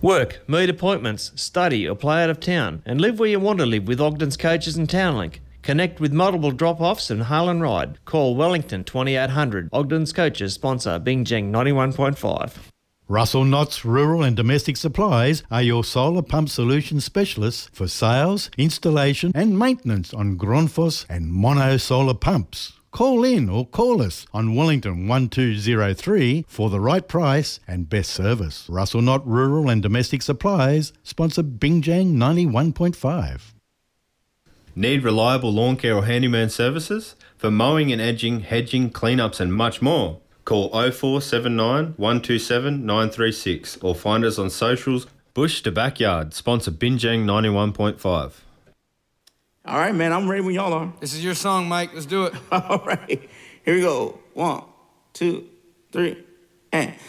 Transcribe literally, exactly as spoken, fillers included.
Work, meet appointments, study or play out of town, and live where you want to live with Ogden's Coaches and Townlink. Connect with multiple drop-offs and haul and ride. Call Wellington twenty-eight hundred. Ogden's Coaches sponsor Bingjang ninety-one point five. Russell Knott's Rural and Domestic Supplies are your solar pump solution specialists for sales, installation and maintenance on Grundfos and Mono solar pumps. Call in or call us on Wellington one two zero three for the right price and best service. Russell Knott Rural and Domestic Supplies sponsor Bingjang ninety-one point five. Need reliable lawn care or handyman services? For mowing and edging, hedging, cleanups and much more. Call oh four seven nine, one two seven, nine three six or find us on socials. Bush to Backyard, sponsor Bingjang ninety-one point five. All right, man, I'm ready when y'all are. This is your song, Mike. Let's do it. All right, here we go. One, two, three, and...